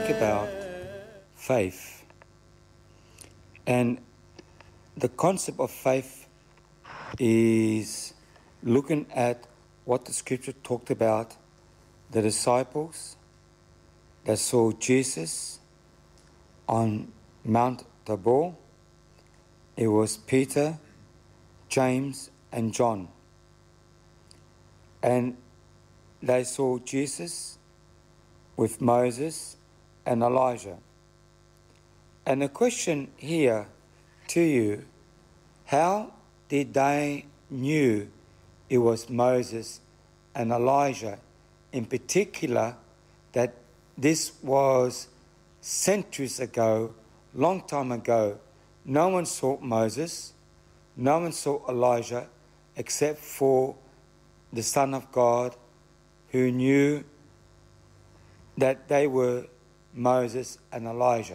about faith. And the concept of faith is looking at what the scripture talked about, the disciples that saw Jesus on Mount Tabor. It was Peter, James, and John. And they saw Jesus with Moses and Elijah. And the question here to you, how did they knew it was Moses and Elijah in particular, that this was centuries ago, long time ago? No one saw Moses, no one saw Elijah except for the Son of God, who knew that they were Moses and Elijah.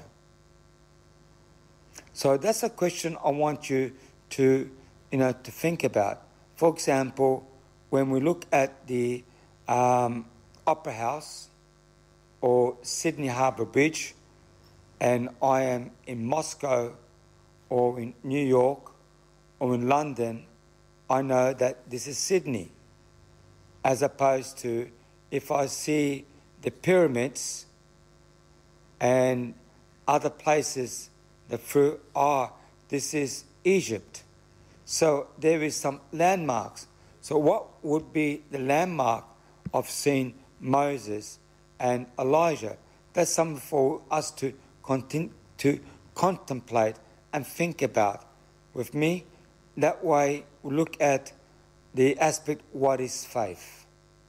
So that's a question I want you to think about. For example, when we look at the Opera House or Sydney Harbour Bridge, and I am in Moscow or in New York or in London, I know that this is Sydney, as opposed to if I see the pyramids and other places that through, this is Egypt. So there is some landmarks. So what would be the landmark of seeing Moses and Elijah? That's something for us to continue to contemplate and think about with me. That way we look at the aspect, what is faith?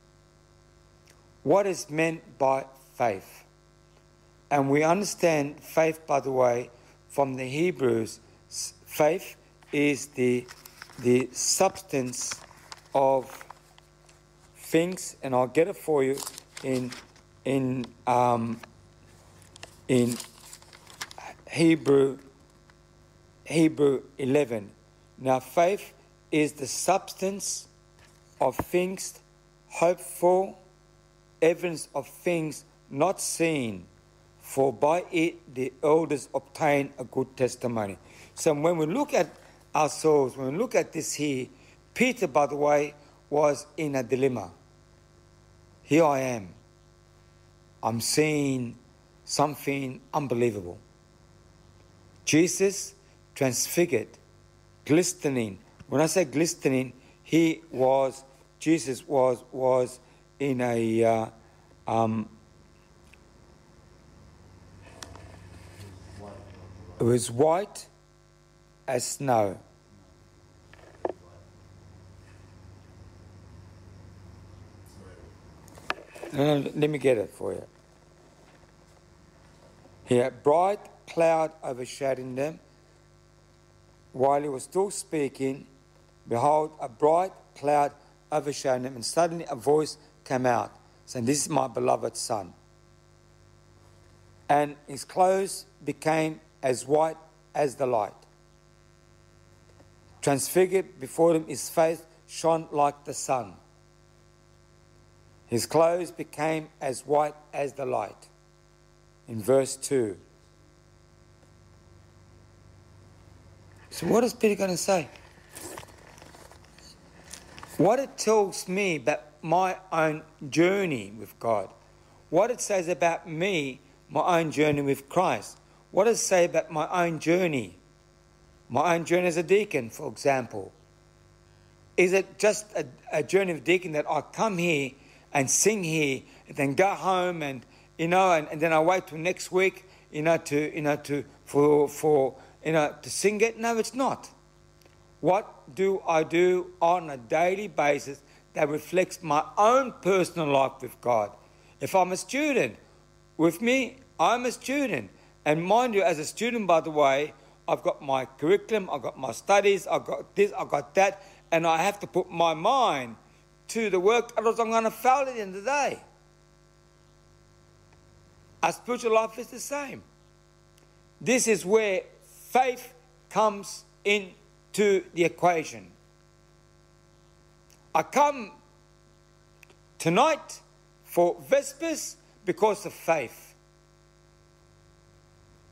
What is meant by faith? And we understand faith, by the way, from the Hebrews. Faith is the substance of things, and I'll get it for you in Hebrew 11. Now, faith is the substance of things hoped for, evidence of things not seen, for by it the elders obtain a good testimony. So when we look at ourselves, when we look at this here, Peter, by the way, was in a dilemma. Here I am. I'm seeing something unbelievable. Jesus transfigured, glistening. When I say glistening, Jesus was in a it was white as snow. No, let me get it for you. Here, bright cloud overshadowing them. While he was still speaking, behold, a bright cloud overshadowed them, and suddenly a voice came out, saying, "This is my beloved Son." And his clothes became as white as the light. Transfigured before them, his face shone like the sun. His clothes became as white as the light. In verse 2. So what is Peter going to say? What it tells me about my own journey with God. What it says about me, my own journey with Christ. What does it say about my own journey? My own journey as a deacon, for example. Is it just a journey of deacon that I come here and sing here and then go home and then I wait till next week to sing it? No, it's not. What do I do on a daily basis that reflects my own personal life with God? If I'm a student, with me, I'm a student. And mind you, as a student, by the way, I've got my curriculum, I've got my studies, I've got this, I've got that, and I have to put my mind to the work, otherwise I'm going to fail at the end of the day. Our spiritual life is the same. This is where faith comes into the equation. I come tonight for Vespers because of faith.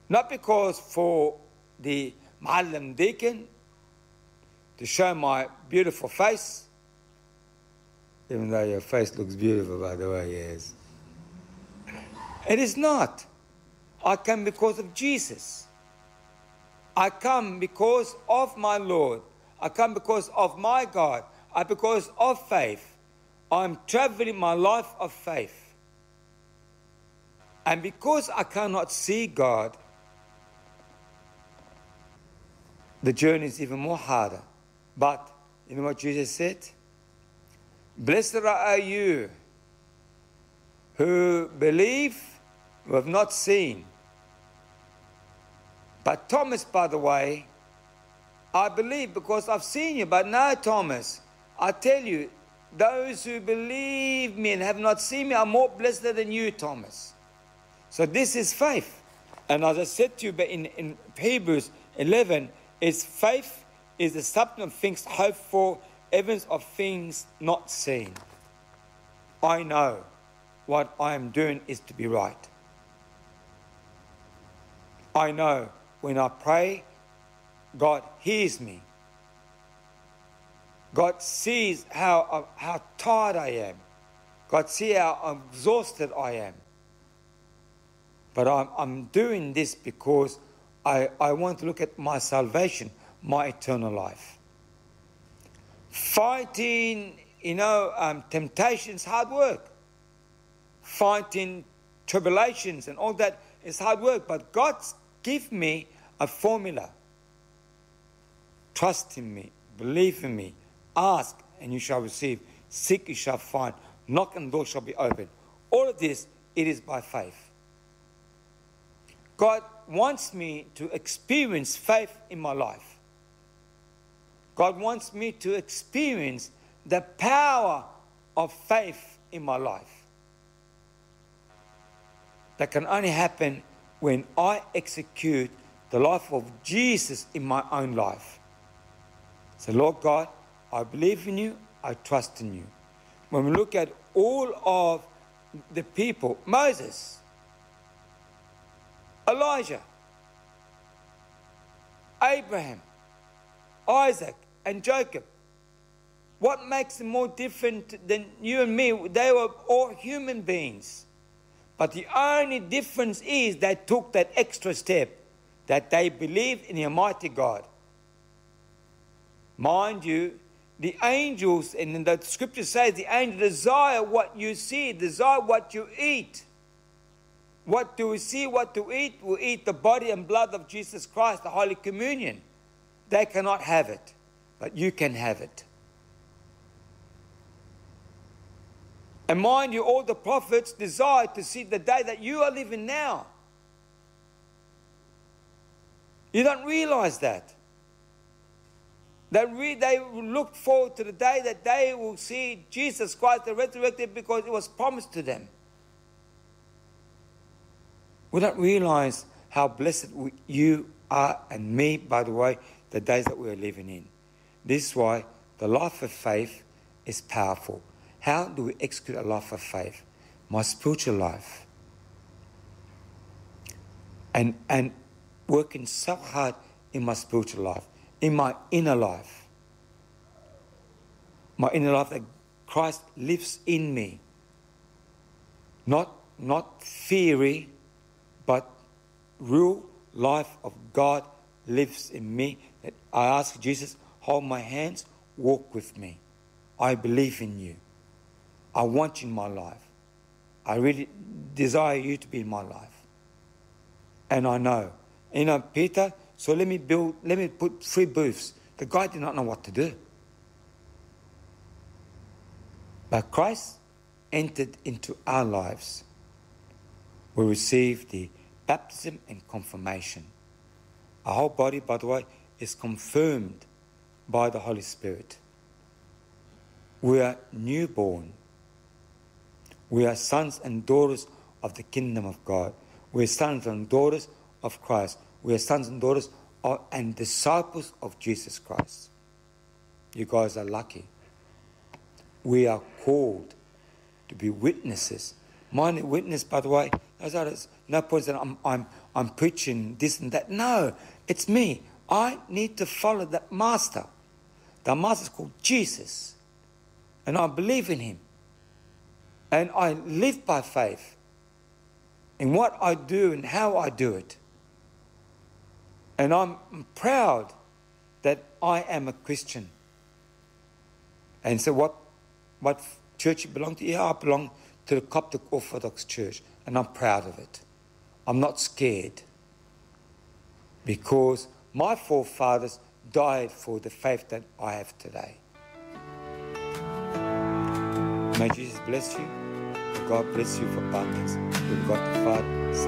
Not because for the Muallim deacon to show my beautiful face, even though your face looks beautiful, by the way, yes. It is not. I come because of Jesus. I come because of my Lord. I come because of my God. Because of faith. I'm traveling my life of faith. And because I cannot see God, the journey is even more harder. But you know what Jesus said? Blessed are you who believe, who have not seen. But Thomas, by the way, I believe because I've seen you. But no, Thomas, I tell you, those who believe me and have not seen me are more blessed than you, Thomas. So this is faith. And as I said to you in Hebrews 11, is faith is the substance of things hoped for, evidence of things not seen. I know what I am doing is to be right. I know when I pray, God hears me. God sees how tired I am. God sees how exhausted I am. But I'm doing this because I want to look at my salvation, my eternal life. Fighting, temptations, hard work. Fighting tribulations and all that is hard work. But God give me a formula. Trust in me, believe in me, ask and you shall receive, seek you shall find, knock and the door shall be opened. All of this, it is by faith. God wants me to experience faith in my life. God wants me to experience the power of faith in my life. That can only happen when I execute the life of Jesus in my own life. So, Lord God, I believe in you, I trust in you. When we look at all of the people, Moses, Elijah, Abraham, Isaac, and Jacob, what makes them more different than you and me? They were all human beings. But the only difference is they took that extra step, that they believed in the Almighty God. Mind you, the angels, and the scripture says the angels desire what you see, desire what you eat. What do we see, what to eat? We eat the body and blood of Jesus Christ, the Holy Communion. They cannot have it, but you can have it. And mind you, all the prophets desire to see the day that you are living now. You don't realize that. They look forward to the day that they will see Jesus Christ, the resurrected, because it was promised to them. We don't realize how blessed you are, and me, by the way, the days that we are living in. This is why the life of faith is powerful. How do we execute a life of faith? My spiritual life. And working so hard in my spiritual life, in my inner life. My inner life that Christ lives in me. Not theory, but real life of God lives in me. That I ask Jesus, hold my hands, walk with me. I believe in you. I want you in my life. I really desire you to be in my life. And I know. Peter, so let me put 3 booths. The guy did not know what to do. But Christ entered into our lives. We received the baptism and confirmation. Our whole body, by the way, is confirmed by the Holy Spirit. We are newborn. We are sons and daughters of the kingdom of God. We are sons and daughters of Christ. We are sons and daughters and disciples of Jesus Christ. You guys are lucky. We are called to be witnesses. My witness, by the way, those are no point that I'm preaching this and that. No, it's me. I need to follow that master. The master is called Jesus. And I believe in him. And I live by faith in what I do and how I do it. And I'm proud that I am a Christian. And so what church you belong to? Yeah, I belong to the Coptic Orthodox Church, and I'm proud of it. I'm not scared, because my forefathers died for the faith that I have today. May Jesus bless you. God bless you for abundance. With God the Father,